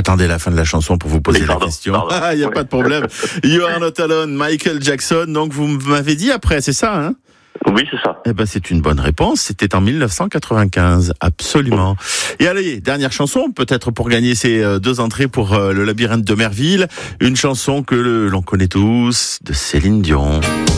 J'attendais la fin de la chanson pour vous poser la question. Il n'y a Oui. pas de problème. You Are Not Alone, Michael Jackson. Donc vous m'avez dit après, c'est ça, hein? Oui, c'est ça. Eh ben, c'est une bonne réponse. C'était en 1995. Absolument. Et allez, dernière chanson, peut-être pour gagner ces 2 entrées pour le labyrinthe de Merville. Une chanson que l'on connaît tous, de Céline Dion.